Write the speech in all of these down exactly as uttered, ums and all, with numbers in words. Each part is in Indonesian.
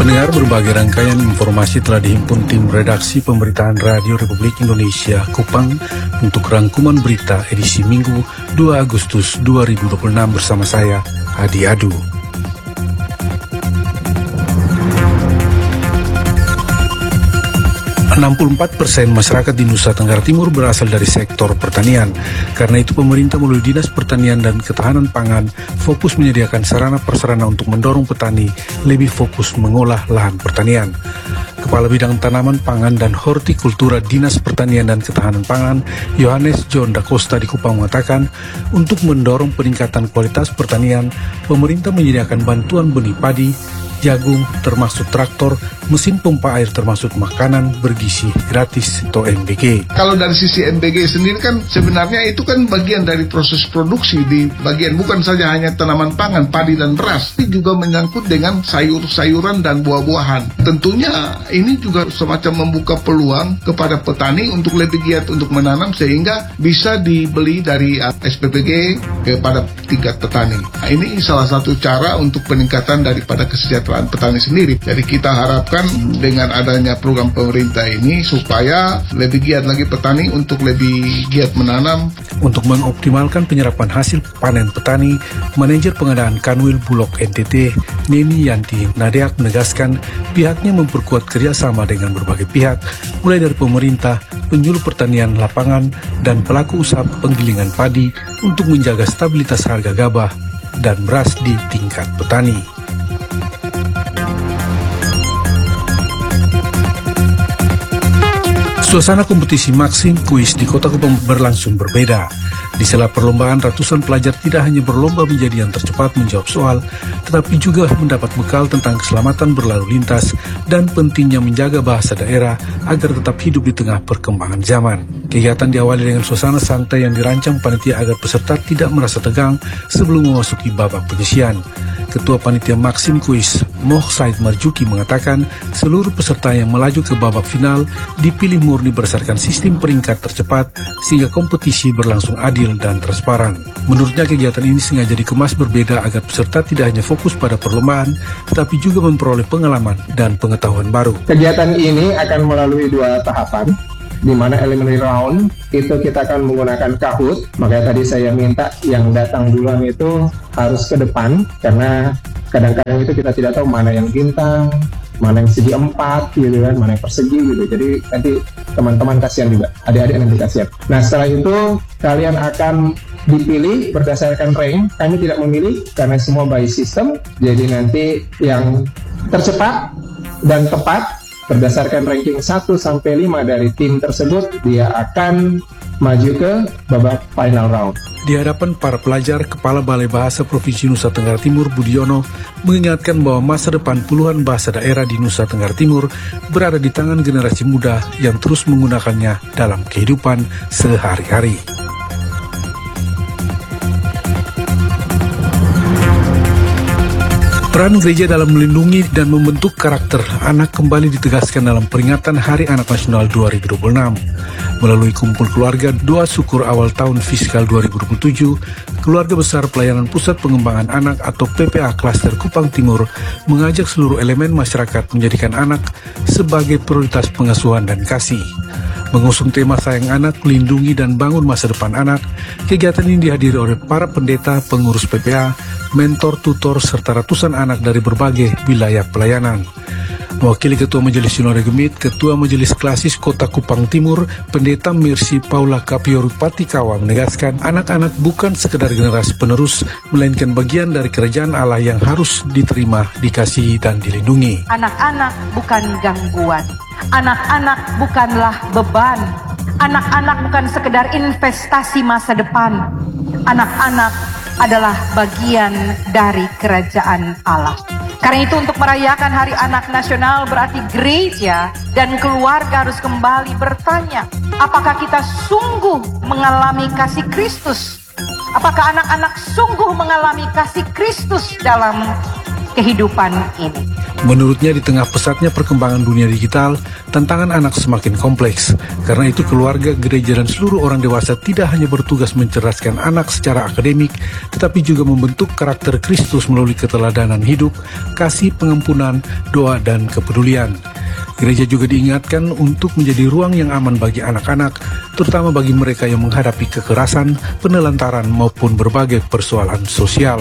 Pendengar, berbagai rangkaian informasi telah dihimpun tim redaksi pemberitaan Radio Republik Indonesia Kupang untuk rangkuman berita edisi Minggu dua Agustus dua ribu dua puluh enam bersama saya, Adi Adu. enam puluh empat persen masyarakat di Nusa Tenggara Timur berasal dari sektor pertanian. Karena itu pemerintah melalui Dinas Pertanian dan Ketahanan Pangan fokus menyediakan sarana prasarana untuk mendorong petani lebih fokus mengolah lahan pertanian. Kepala Bidang Tanaman Pangan dan Hortikultura Dinas Pertanian dan Ketahanan Pangan, Yohanes John Da Costa di Kupang mengatakan, untuk mendorong peningkatan kualitas pertanian, pemerintah menyediakan bantuan benih padi, jagung, termasuk traktor, mesin pompa air termasuk makanan bergizi gratis atau M B G. Kalau dari sisi M B G sendiri kan sebenarnya itu kan bagian dari proses produksi, di bagian bukan saja hanya tanaman pangan, padi dan beras, tapi juga menyangkut dengan sayur-sayuran dan buah-buahan. Tentunya ini juga semacam membuka peluang kepada petani untuk lebih giat untuk menanam sehingga bisa dibeli dari S P P G kepada tingkat petani. Nah, ini salah satu cara untuk peningkatan daripada kesejahteraan petani sendiri. Jadi kita harapkan dengan adanya program pemerintah ini supaya lebih giat lagi petani untuk lebih giat menanam. Untuk mengoptimalkan penyerapan hasil panen petani, manajer pengadaan Kanwil Bulog N T T, Neni Yanti Nadeak menegaskan pihaknya memperkuat kerjasama dengan berbagai pihak, mulai dari pemerintah, penyuluh pertanian lapangan, dan pelaku usaha penggilingan padi untuk menjaga stabilitas harga gabah dan beras di tingkat petani. Suasana kompetisi Maxim Kuis di Kota Kupang berlangsung berbeda. Di sela perlombaan, ratusan pelajar tidak hanya berlomba menjadi yang tercepat menjawab soal, tetapi juga mendapat bekal tentang keselamatan berlalu lintas dan pentingnya menjaga bahasa daerah agar tetap hidup di tengah perkembangan zaman. Kegiatan diawali dengan suasana santai yang dirancang panitia agar peserta tidak merasa tegang sebelum memasuki babak penyisian. Ketua Panitia Maxim Kuis, Moh Said Marjuki mengatakan seluruh peserta yang melaju ke babak final dipilih murni berdasarkan sistem peringkat tercepat sehingga kompetisi berlangsung adil dan transparan. Menurutnya kegiatan ini sengaja dikemas berbeda agar peserta tidak hanya fokus pada perlombaan tetapi juga memperoleh pengalaman dan pengetahuan baru. Kegiatan ini akan melalui dua tahapan, di mana eliminatory round itu kita akan menggunakan Kahoot. Makanya tadi saya minta yang datang duluan itu harus ke depan, karena kadang-kadang itu kita tidak tahu mana yang bintang, mana yang segi empat gitu kan, mana yang persegi gitu. Jadi nanti teman-teman kasihan juga, adik-adik nanti kasihan. Nah setelah itu kalian akan dipilih berdasarkan rank. Kami tidak memilih karena semua by system. Jadi nanti yang tercepat dan tepat berdasarkan ranking satu sampai lima dari tim tersebut, dia akan maju ke babak final round. Di hadapan para pelajar, Kepala Balai Bahasa Provinsi Nusa Tenggara Timur Budiono mengingatkan bahwa masa depan puluhan bahasa daerah di Nusa Tenggara Timur berada di tangan generasi muda yang terus menggunakannya dalam kehidupan sehari-hari. Peran gereja dalam melindungi dan membentuk karakter anak kembali ditegaskan dalam peringatan Hari Anak Nasional dua ribu dua puluh enam. Melalui kumpul keluarga doa syukur awal tahun fiskal dua ribu dua puluh tujuh, Keluarga Besar Pelayanan Pusat Pengembangan Anak atau P P A Klaster Kupang Timur mengajak seluruh elemen masyarakat menjadikan anak sebagai prioritas pengasuhan dan kasih. Mengusung tema Sayang Anak, Lindungi dan Bangun Masa Depan Anak, kegiatan ini dihadiri oleh para pendeta, pengurus P P A, mentor, tutor, serta ratusan anak dari berbagai wilayah pelayanan. Mewakili Ketua Majelis Sinode Gemit, Ketua Majelis Klasis Kota Kupang Timur, Pendeta Mercy Paula Kapioru Patikawa menegaskan, anak-anak bukan sekedar generasi penerus, melainkan bagian dari kerajaan Allah yang harus diterima, dikasihi, dan dilindungi. Anak-anak bukan gangguan, anak-anak bukanlah beban, anak-anak bukan sekedar investasi masa depan, anak-anak adalah bagian dari kerajaan Allah. Karena itu untuk merayakan Hari Anak Nasional berarti gereja dan keluarga harus kembali bertanya, apakah kita sungguh mengalami kasih Kristus? Apakah anak-anak sungguh mengalami kasih Kristus dalam kehidupan ini. Menurutnya, di tengah pesatnya perkembangan dunia digital, tantangan anak semakin kompleks. Karena itu keluarga, gereja, dan seluruh orang dewasa tidak hanya bertugas mencerdaskan anak secara akademik, tetapi juga membentuk karakter Kristus melalui keteladanan hidup, kasih, pengampunan, doa, dan kepedulian. Gereja juga diingatkan untuk menjadi ruang yang aman bagi anak-anak, terutama bagi mereka yang menghadapi kekerasan, penelantaran, maupun berbagai persoalan sosial.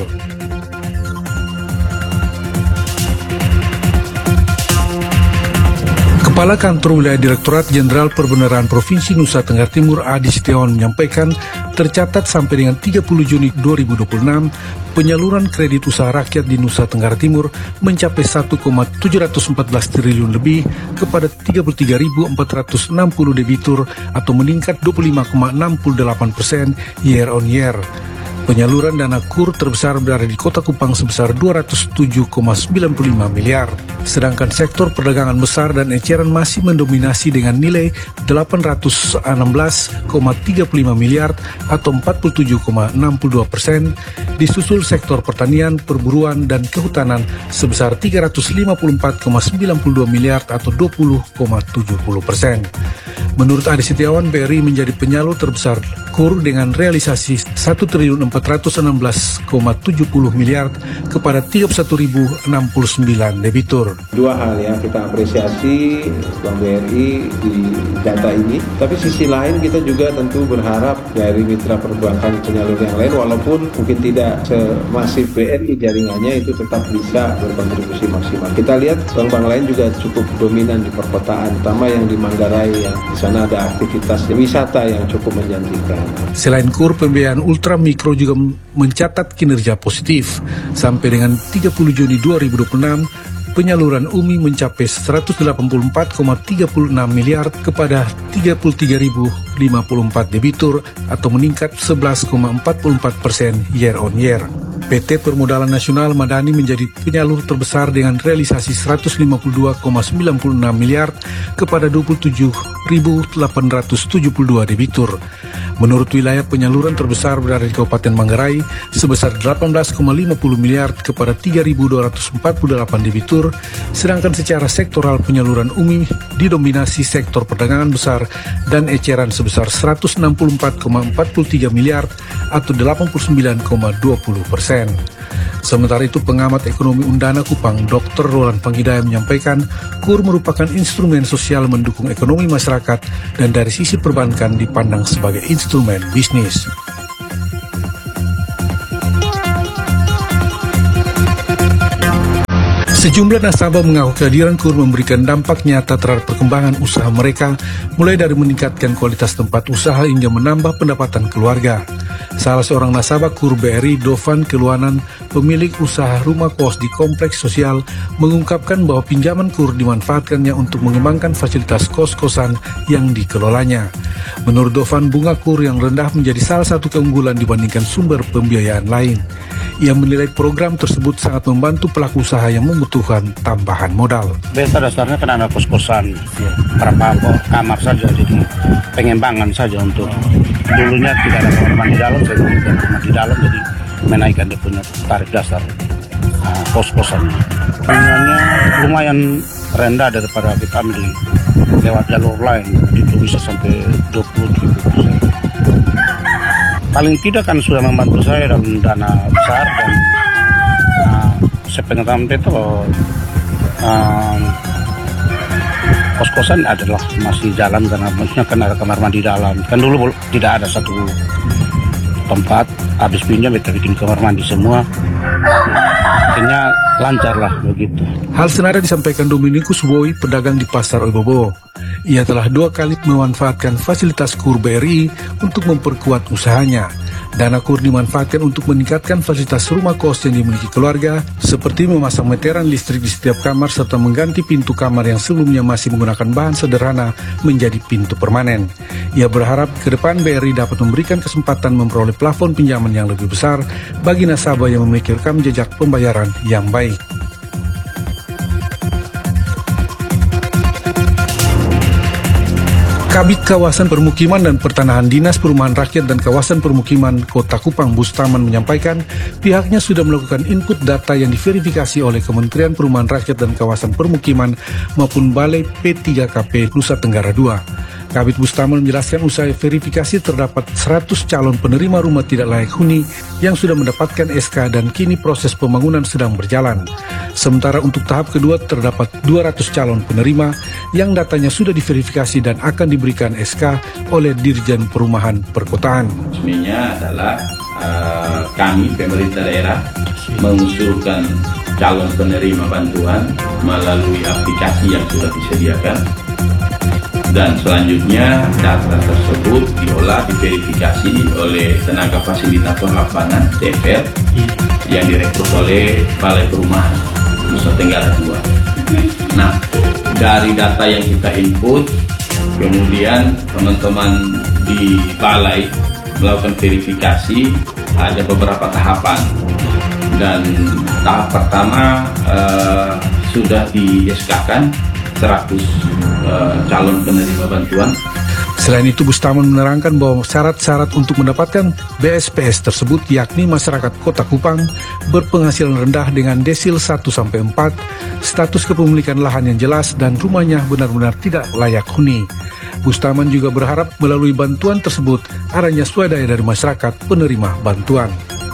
Kepala Kantor Wilayah Direktorat Jenderal Perbenaran Provinsi Nusa Tenggara Timur Adi Setiawan menyampaikan, tercatat sampai dengan tiga puluh Juni dua ribu dua puluh enam, penyaluran kredit usaha rakyat di Nusa Tenggara Timur mencapai satu koma tujuh empat belas triliun lebih kepada tiga puluh tiga ribu empat ratus enam puluh debitur atau meningkat dua puluh lima koma enam delapan persen year on year. Penyaluran dana kur terbesar berada di Kota Kupang sebesar dua ratus tujuh koma sembilan lima miliar. Sedangkan sektor perdagangan besar dan eceran masih mendominasi dengan nilai delapan ratus enam belas koma tiga lima miliar atau empat puluh tujuh koma enam dua persen, disusul sektor pertanian, perburuan, dan kehutanan sebesar tiga ratus lima puluh empat koma sembilan dua miliar atau dua puluh koma tujuh puluh persen. Menurut Adi Setiawan, B R I menjadi penyalur terbesar kur dengan realisasi satu triliun empat ratus enam belas koma tujuh puluh miliar kepada tiga puluh satu ribu enam puluh sembilan debitur. Dua hal ya, kita apresiasi Bank B R I di data ini, tapi sisi lain kita juga tentu berharap dari mitra perbankan penyalur yang lain, walaupun mungkin tidak semasif B R I jaringannya, itu tetap bisa berkontribusi maksimal. Kita lihat bank-bank lain juga cukup dominan di perkotaan, terutama yang di Manggarai, yang di sana ada aktivitas wisata yang cukup menjanjikan. Selain kur, pembiayaan ultra mikro juga mencatat kinerja positif. Sampai dengan tiga puluh Juni dua ribu dua puluh enam, penyaluran U M I mencapai seratus delapan puluh empat koma tiga enam miliar kepada tiga puluh tiga ribu lima puluh empat debitur atau meningkat sebelas koma empat empat persen year on year. P T Permodalan Nasional Madani menjadi penyalur terbesar dengan realisasi seratus lima puluh dua koma sembilan enam miliar kepada dua puluh tujuh ribu delapan ratus tujuh puluh dua debitur. Menurut wilayah, penyaluran terbesar berada di Kabupaten Manggarai sebesar delapan belas koma lima puluh miliar kepada tiga ribu dua ratus empat puluh delapan debitur, sedangkan secara sektoral penyaluran U M I didominasi sektor perdagangan besar dan eceran sebesar seratus enam puluh empat koma empat tiga miliar atau delapan puluh sembilan koma dua puluh persen. Sementara itu, pengamat ekonomi Undana Kupang, Doktor Roland Panghidaya menyampaikan, kur merupakan instrumen sosial mendukung ekonomi masyarakat dan dari sisi perbankan dipandang sebagai instrumen bisnis. Sejumlah nasabah mengaku kehadiran kur memberikan dampak nyata terhadap perkembangan usaha mereka, mulai dari meningkatkan kualitas tempat usaha hingga menambah pendapatan keluarga. Salah seorang nasabah kur B R I, Dovan Keluanan, pemilik usaha rumah kos di kompleks sosial, mengungkapkan bahwa pinjaman kur dimanfaatkannya untuk mengembangkan fasilitas kos-kosan yang dikelolanya. Menurut Dovan, bunga kur yang rendah menjadi salah satu keunggulan dibandingkan sumber pembiayaan lain. Ia menilai program tersebut sangat membantu pelaku usaha yang membutuhkan tambahan modal. Biasa dasarnya kan ada kos-kosan, ya, berapa kamar saja, jadi pengembangan saja untuk dulunya tidak ada kamar mandi dalam, saya tidak kamar di dalam, jadi menaikkan dia punya tarif dasar nah, kos-kosannya. Bunganya lumayan rendah daripada kita ambil lewat jalur lain, itu bisa sampai dua puluh ribu persen. Paling tidak kan sudah membantu saya dalam dana besar, dan uh, sepengetahuan itu um, kos-kosan adalah masih jalan karena maksudnya kan ada kamar mandi dalam. Kan dulu tidak ada satu tempat, habis pinjam kita bikin kamar mandi semua. Akhirnya lancar lah begitu. Hal senada disampaikan Dominikus Boy, pedagang di Pasar Oibobo. Ia telah dua kali memanfaatkan fasilitas kur B R I untuk memperkuat usahanya. Dana kur dimanfaatkan untuk meningkatkan fasilitas rumah kos yang dimiliki keluarga, seperti memasang meteran listrik di setiap kamar serta mengganti pintu kamar yang sebelumnya masih menggunakan bahan sederhana menjadi pintu permanen. Ia berharap ke depan B R I dapat memberikan kesempatan memperoleh plafon pinjaman yang lebih besar bagi nasabah yang memiliki rekam jejak pembayaran yang baik. Kabid Kawasan Permukiman dan Pertanahan Dinas Perumahan Rakyat dan Kawasan Permukiman Kota Kupang Bustaman menyampaikan pihaknya sudah melakukan input data yang diverifikasi oleh Kementerian Perumahan Rakyat dan Kawasan Permukiman maupun Balai P tiga K P Nusa Tenggara dua. Kabid Bustaman menjelaskan usai verifikasi terdapat seratus calon penerima rumah tidak layak huni yang sudah mendapatkan S K dan kini proses pembangunan sedang berjalan. Sementara untuk tahap kedua terdapat dua ratus calon penerima yang datanya sudah diverifikasi dan akan diberikan S K oleh Dirjen Perumahan Perkotaan. Resminya adalah uh, kami pemerintah daerah mengusulkan calon penerima bantuan melalui aplikasi yang sudah disediakan. Dan selanjutnya data tersebut diolah, diverifikasi oleh tenaga fasilitator lapangan T F R yang direkrut oleh Balai Perumahan Nusa Tenggara dua. Nah, dari data yang kita input, kemudian teman-teman di Balai melakukan verifikasi, ada beberapa tahapan. Dan tahap pertama uh, sudah di-S K-kan seratus uh, calon penerima bantuan. Selain itu, Bustaman menerangkan bahwa syarat-syarat untuk mendapatkan B S P S tersebut yakni masyarakat Kota Kupang berpenghasilan rendah dengan desil satu sampai empat, status kepemilikan lahan yang jelas, dan rumahnya benar-benar tidak layak huni. Bustaman juga berharap melalui bantuan tersebut adanya swadaya dari masyarakat penerima bantuan.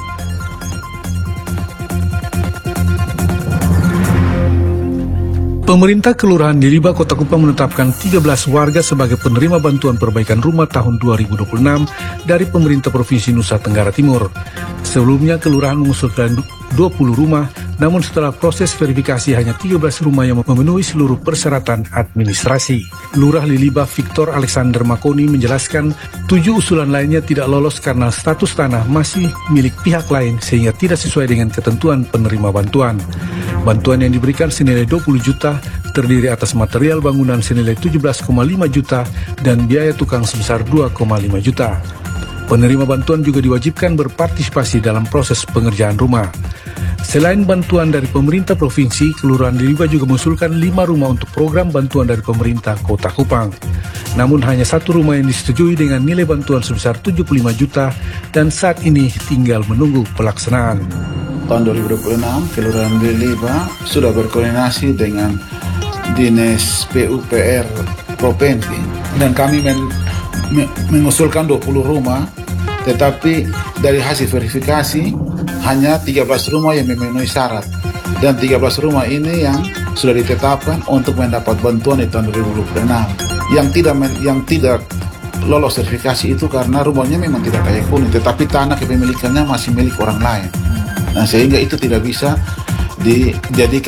Pemerintah Kelurahan Liliba Kota Kupang menetapkan tiga belas warga sebagai penerima bantuan perbaikan rumah tahun dua ribu dua puluh enam dari pemerintah Provinsi Nusa Tenggara Timur. Sebelumnya kelurahan mengusulkan dua puluh rumah, namun setelah proses verifikasi hanya tiga belas rumah yang memenuhi seluruh persyaratan administrasi. Lurah Liliba Victor Alexander Makoni menjelaskan tujuh usulan lainnya tidak lolos karena status tanah masih milik pihak lain sehingga tidak sesuai dengan ketentuan penerima bantuan. Bantuan yang diberikan senilai dua puluh juta terdiri atas material bangunan senilai tujuh belas koma lima juta dan biaya tukang sebesar dua koma lima juta. Penerima bantuan juga diwajibkan berpartisipasi dalam proses pengerjaan rumah. Selain bantuan dari pemerintah provinsi, Kelurahan Liliba juga mengusulkan lima rumah untuk program bantuan dari pemerintah Kota Kupang. Namun hanya satu rumah yang disetujui dengan nilai bantuan sebesar tujuh puluh lima juta dan saat ini tinggal menunggu pelaksanaan. Tahun dua ribu dua puluh enam, Kelurahan Liliba sudah berkoordinasi dengan Dinas P U P R Provinsi dan kami men, men, mengusulkan dua puluh rumah, tetapi dari hasil verifikasi hanya tiga belas rumah yang memenuhi syarat dan tiga belas rumah ini yang sudah ditetapkan untuk mendapat bantuan di tahun dua ribu dua puluh enam. Yang tidak men, yang tidak lolos verifikasi itu karena rumahnya memang tidak layak huni, tetapi tanah kepemilikannya masih milik orang lain. Nah, sehingga itu tidak bisa dijadikan